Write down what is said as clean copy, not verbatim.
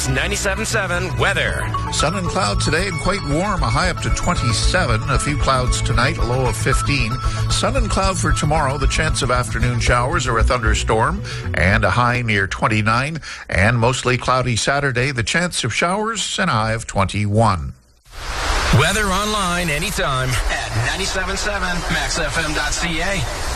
News 97.7 weather. Sun and cloud today and quite warm, a high up to 27. A few clouds tonight, a low of 15. Sun and cloud for tomorrow, the chance of afternoon showers or a thunderstorm, and a high near 29. And mostly cloudy Saturday, the chance of showers and a high of 21. Weather online anytime at 97.7maxfm.ca.